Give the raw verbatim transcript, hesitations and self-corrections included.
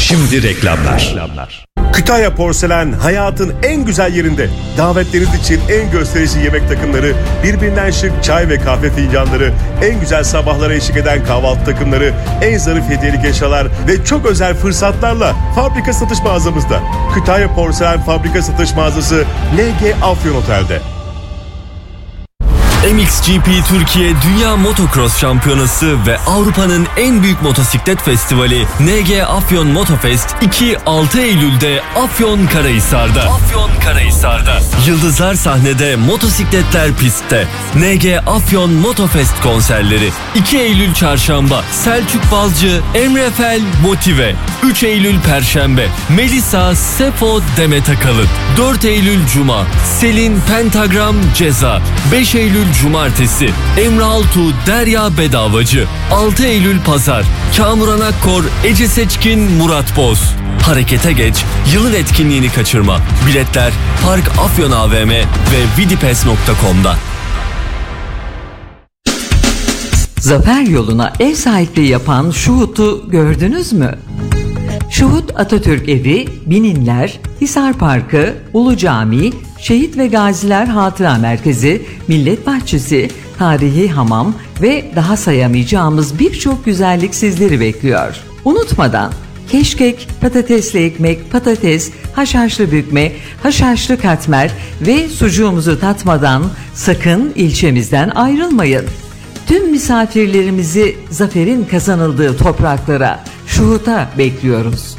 Şimdi reklamlar. Kütahya Porselen hayatın en güzel yerinde. Davetleriniz için en gösterişli yemek takımları, birbirinden şık çay ve kahve fincanları, en güzel sabahlara eşlik eden kahvaltı takımları, en zarif hediyelik eşyalar ve çok özel fırsatlarla fabrika satış mağazamızda. Kütahya Porselen Fabrika Satış Mağazası L G Afyon Otel'de. M X G P Türkiye Dünya Motocross Şampiyonası ve Avrupa'nın en büyük motosiklet festivali N G Afyon Motofest iki altı Eylül'de Afyon Karahisar'da. Afyon Karahisar'da. Yıldızlar sahnede, motosikletler pistte. N G Afyon Motofest konserleri iki Eylül Çarşamba Selçuk Balcı, Emre Fel, Motive. üç Eylül Perşembe Melisa, Sefo, Demet Akalın. dört Eylül Cuma Selin, Pentagram, Ceza. beş Eylül Cumartesi Emre Altuğ, Derya Bedavacı. altı Eylül Pazar Kamuran Akkor, Ece Seçkin, Murat Boz. Harekete geç, yılın etkinliğini kaçırma. Biletler Park Afyon A V M ve vidipes nokta com'da. Zafer yoluna ev sahipliği yapan Şuhut'u gördünüz mü? Şuhut Atatürk Evi, Bininler, Hisar Parkı, Ulu Cami, Şehit ve Gaziler Hatıra Merkezi, Millet Bahçesi, Tarihi Hamam ve daha sayamayacağımız birçok güzellik sizleri bekliyor. Unutmadan keşkek, patatesli ekmek, patates, haşhaşlı bükme, haşhaşlı katmer ve sucuğumuzu tatmadan sakın ilçemizden ayrılmayın. Tüm misafirlerimizi zaferin kazanıldığı topraklara, Şuhut'a bekliyoruz.